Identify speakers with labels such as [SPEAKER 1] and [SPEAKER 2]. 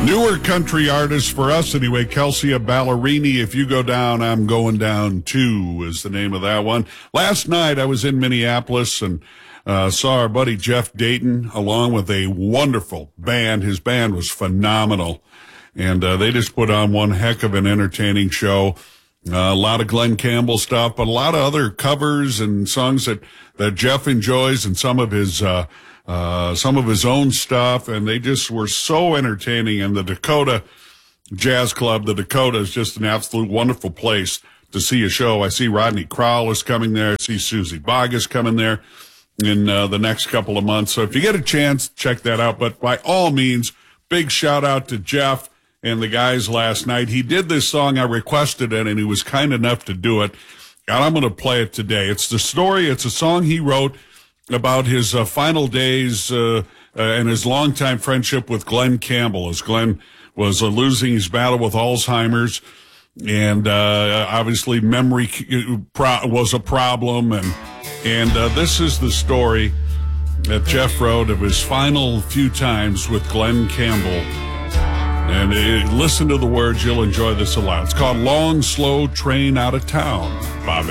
[SPEAKER 1] Newer country artist for us anyway, Kelsea Ballerini. If you go down, I'm going down too, is the name of that one. Last night I was in Minneapolis and saw our buddy Jeff Dayton along with a wonderful band. His band was phenomenal. And they just put on one heck of an entertaining show. A lot of Glen Campbell stuff, but a lot of other covers and songs that Jeff enjoys and some of his own stuff. And they just were so entertaining. And the Dakota Jazz Club, the Dakota, is just an absolute wonderful place to see a show. I see Rodney Crowell is coming there. I see Susie Bogg is coming there in the next couple of months. So if you get a chance, check that out. But by all means, big shout out to Jeff and the guys last night. He did this song. I requested it, and he was kind enough to do it. And I'm going to play it today. It's the story. It's a song he wrote about his final days and his longtime friendship with Glen Campbell, as Glen was losing his battle with Alzheimer's. And obviously memory was a problem. And this is the story that Jeff wrote of his final few times with Glen Campbell. And listen to the words. You'll enjoy this a lot. It's called Long, Slow Train Out of Town, Bob